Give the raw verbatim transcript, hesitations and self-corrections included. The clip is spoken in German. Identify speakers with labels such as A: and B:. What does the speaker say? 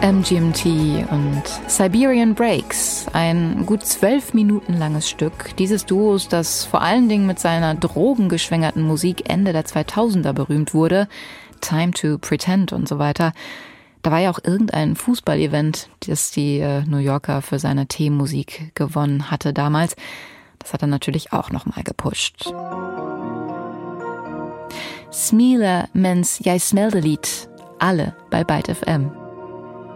A: M G M T und Siberian Breaks, ein gut zwölf Minuten langes Stück dieses Duos, das vor allen Dingen mit seiner drogengeschwängerten Musik Ende der zweitausender berühmt wurde, Time to Pretend und so weiter. Da war ja auch irgendein Fußball-Event, das die äh, New Yorker für seine Themenmusik gewonnen hatte damals. Das hat er natürlich auch nochmal gepusht. Smile mens jij smelde lied, alle bei Byte F M.